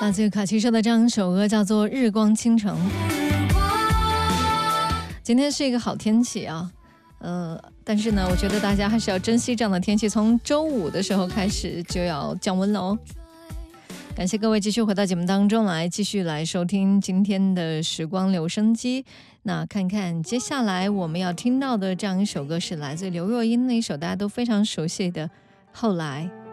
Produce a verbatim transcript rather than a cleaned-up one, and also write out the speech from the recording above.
来自卡奇社的这样一首歌叫做《日光倾城》。今天是一个好天气啊，呃，但是呢，我觉得大家还是要珍惜这样的天气。从周五的时候开始就要降温了哦。感谢各位继续回到节目当中来，继续来收听今天的时光留声机。那看看接下来我们要听到的这样一首歌是来自刘若英的一首大家都非常熟悉的《后来》。